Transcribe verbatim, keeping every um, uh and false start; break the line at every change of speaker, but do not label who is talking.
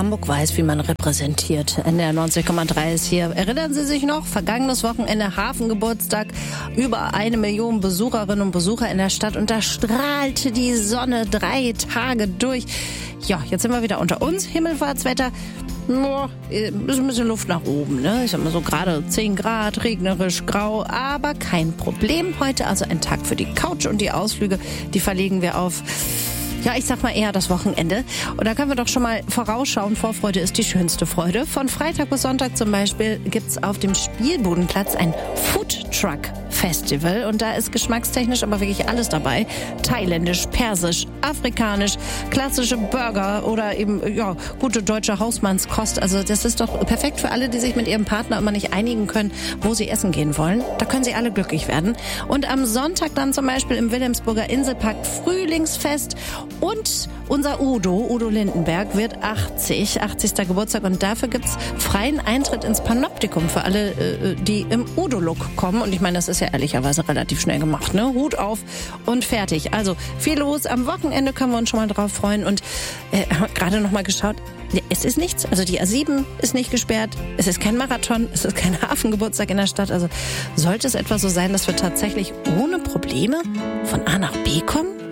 Hamburg weiß, wie man repräsentiert. N D R neunzig Komma drei ist hier. Erinnern Sie sich noch? Vergangenes Wochenende Hafengeburtstag. Über eine Million Besucherinnen und Besucher in der Stadt. Und da strahlte die Sonne drei Tage durch. Ja, jetzt sind wir wieder unter uns. Himmelfahrtswetter. Ja, ist ein bisschen Luft nach oben, ne? Ich sag mal so gerade zehn Grad, regnerisch, grau, aber kein Problem. Heute also ein Tag für die Couch und die Ausflüge, die verlegen wir auf, ja, ich sag mal eher das Wochenende. Und da können wir doch schon mal vorausschauen. Vorfreude ist die schönste Freude. Von Freitag bis Sonntag zum Beispiel gibt's auf dem Spielbodenplatz ein Food Truck Festival. Und da ist geschmackstechnisch aber wirklich alles dabei. Thailändisch, persisch, afrikanisch, klassische Burger oder eben, ja, gute deutsche Hausmannskost. Also das ist doch perfekt für alle, die sich mit ihrem Partner immer nicht einigen können, wo sie essen gehen wollen. Da können sie alle glücklich werden. Und am Sonntag dann zum Beispiel im Wilhelmsburger Inselpark Frühlingsfest. Und unser Udo, Udo Lindenberg, wird achtzig, achtzigster Geburtstag. Und dafür gibt's freien Eintritt ins Panoptikum für alle, äh, die im Udo-Look kommen. Und ich meine, das ist ja ehrlicherweise relativ schnell gemacht, ne? Hut auf und fertig. Also viel los. Am Wochenende können wir uns schon mal drauf freuen. Und äh, gerade noch mal geschaut, es ist nichts. Also die A sieben ist nicht gesperrt. Es ist kein Marathon. Es ist kein Hafengeburtstag in der Stadt. Also sollte es etwa so sein, dass wir tatsächlich ohne Probleme von A nach B kommen?